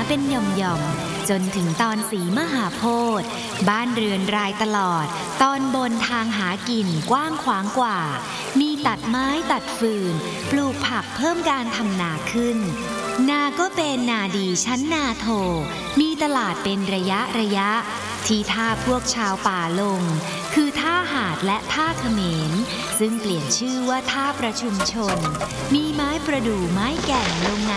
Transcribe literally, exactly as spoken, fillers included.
เป็นหย่อมๆจนถึงตอนสีมหาโพธิ์บ้านเรือนรายตลอดตอนบนทางหากินกว้างขวางกว่ามีตัดไม้ตัดฟืนปลูกผักเพิ่มการทำนาขึ้นนาก็เป็นนาดีชั้นนาโทมีตลาดเป็นระยะระยะที่ท่าพวกชาวป่าลงคือท่าหาดและท่าเขมรซึ่งเปลี่ยนชื่อว่าท่าประชุมชนมีไม้ประดู่ไม้แก่นลงใน